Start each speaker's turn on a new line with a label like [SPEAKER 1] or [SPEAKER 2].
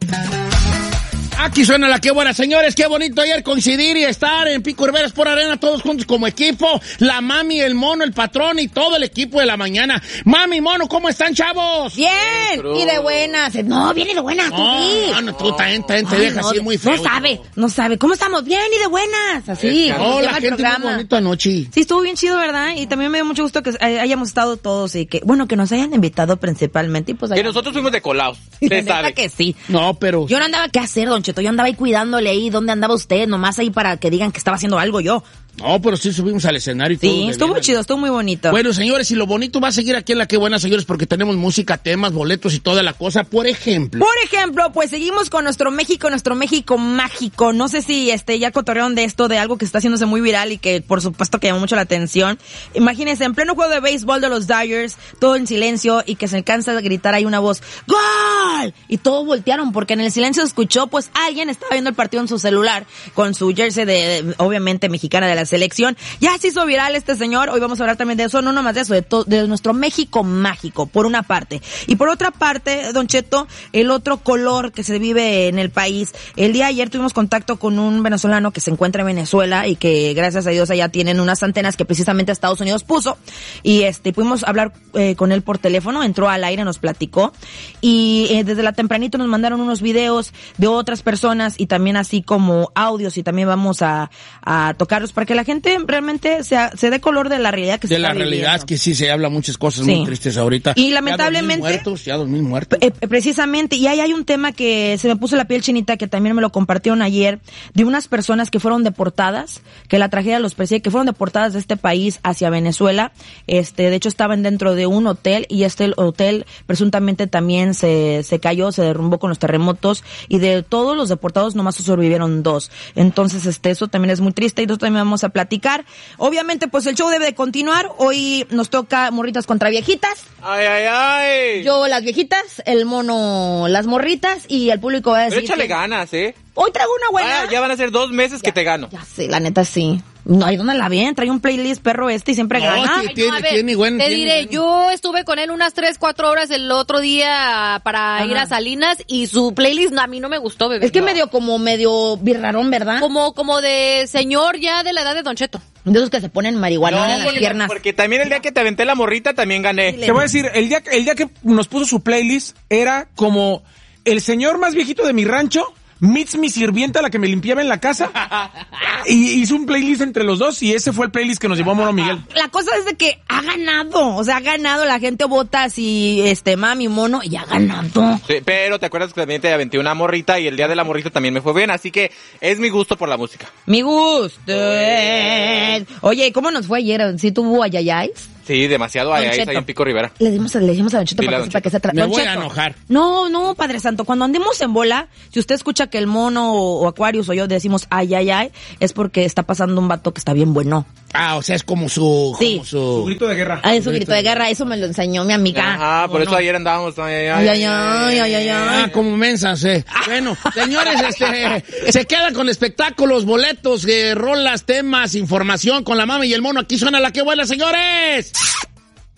[SPEAKER 1] Aquí suena la que buena, señores. Qué bonito ayer coincidir y estar en Pico Rivera Sport Arena todos juntos como equipo. La mami, el mono, el patrón y todo el equipo de la mañana. Mami, mono, ¿cómo están, chavos?
[SPEAKER 2] Bien, y de buenas. No, bien y de buenas, tú sí.
[SPEAKER 1] No, tú también te dejas así muy feo.
[SPEAKER 2] No sabe. ¿Cómo estamos? Bien y de buenas, así.
[SPEAKER 1] La gente muy bonito anoche.
[SPEAKER 2] Sí, estuvo bien chido, ¿verdad? Y también me dio mucho gusto que hayamos estado todos y que, bueno, que nos hayan invitado principalmente. Y pues
[SPEAKER 3] que nosotros fuimos de colados. Usted sabe
[SPEAKER 2] que sí.
[SPEAKER 1] No, pero...
[SPEAKER 2] Yo no andaba qué hacer, Don Cheto. Yo andaba ahí cuidándole ahí. ¿Dónde andaba usted? Nomás ahí para que digan que estaba haciendo algo yo.
[SPEAKER 1] No, pero sí subimos al escenario y todo.
[SPEAKER 2] Sí, estuvo muy chido, estuvo muy bonito.
[SPEAKER 1] Bueno, señores, y lo bonito va a seguir aquí en La Qué Buena, señores, porque tenemos música, temas, boletos y toda la cosa. Por ejemplo,
[SPEAKER 2] pues seguimos con nuestro México mágico. No sé si ya cotorrearon de esto, de algo que está haciéndose muy viral y que por supuesto que llamó mucho la atención. Imagínense, en pleno juego de béisbol de los Dodgers, todo en silencio y que se alcanza a gritar ahí una voz, ¡Gol! Y todos voltearon porque en el silencio se escuchó, pues alguien estaba viendo el partido en su celular con su jersey de obviamente mexicana de la selección. Ya se hizo viral este señor. Hoy vamos a hablar también de eso, no nomás de eso, de nuestro México mágico, por una parte. Y por otra parte, Don Cheto, el otro color que se vive en el país. El día de ayer tuvimos contacto con un venezolano que se encuentra en Venezuela y que gracias a Dios allá tienen unas antenas que precisamente Estados Unidos puso. Y pudimos hablar con él por teléfono, entró al aire, nos platicó. Y desde la tempranito nos mandaron unos videos de otras personas y también así como audios, y también vamos a tocarlos para que la gente realmente se dé color de la realidad que se está viviendo. De la realidad
[SPEAKER 1] que sí se habla muchas cosas muy tristes ahorita.
[SPEAKER 2] Y lamentablemente...
[SPEAKER 1] Ya 2000 muertos.
[SPEAKER 2] Precisamente, y ahí hay un tema que se me puso la piel chinita, que también me lo compartieron ayer, de unas personas que fueron deportadas, que la tragedia los persigue, que fueron deportadas de este país hacia Venezuela. De hecho estaban dentro de un hotel y el hotel presuntamente también se cayó, se derrumbó con los terremotos, y de todos los deportados nomás sobrevivieron 2. Entonces, eso también es muy triste y nosotros también vamos a platicar. Obviamente, pues el show debe de continuar. Hoy nos toca morritas contra viejitas.
[SPEAKER 3] ¡Ay, ay, ay!
[SPEAKER 2] Yo las viejitas, el mono las morritas, y el público va a decir...
[SPEAKER 3] Pero échale ganas,
[SPEAKER 2] Hoy traigo una buena.
[SPEAKER 3] Ya van a ser 2 meses que te gano.
[SPEAKER 2] Ya sé, la neta sí. No, ahí donde la ven, trae un playlist perro y siempre gana.
[SPEAKER 4] Te diré, yo estuve con él unas 3-4 horas el otro día para ir a Salinas y su playlist a mí no me gustó, bebé.
[SPEAKER 2] Es que medio birrarón, ¿verdad?
[SPEAKER 4] Como de señor ya de la edad de Don Cheto.
[SPEAKER 2] De esos que se ponen marihuana en las piernas.
[SPEAKER 3] Porque también el día que te aventé la morrita también gané.
[SPEAKER 5] Te voy a decir, el día que nos puso su playlist era como el señor más viejito de mi rancho meets mi sirvienta, la que me limpiaba en la casa, y hizo un playlist entre los dos, y ese fue el playlist que nos llevó a Mono Miguel.
[SPEAKER 2] La cosa es de que ha ganado, la gente vota así, mami, mono, y ha ganado.
[SPEAKER 3] Sí, pero te acuerdas que también te aventé una morrita, y el día de la morrita también me fue bien, así que es mi gusto por la música.
[SPEAKER 2] Mi gusto. Oye, ¿cómo nos fue ayer? ¿Sí tuvo ayayáis?
[SPEAKER 3] Sí, demasiado ahí en Pico Rivera.
[SPEAKER 2] Le dijimos a Don Cheto para que se trate.
[SPEAKER 1] Me voy a enojar.
[SPEAKER 2] No, Padre Santo, cuando andemos en bola, si usted escucha que el mono o Aquarius o yo decimos ay, es porque está pasando un vato que está bien bueno.
[SPEAKER 1] O sea, es como su
[SPEAKER 5] grito de guerra.
[SPEAKER 2] Es su grito de guerra, eso me lo enseñó mi amiga.
[SPEAKER 3] Ajá, por eso ayer andábamos
[SPEAKER 1] como mensas, Bueno, señores, se queda con espectáculos, boletos, rolas, temas, información con la mami y el mono. Aquí suena La Qué Buena, señores.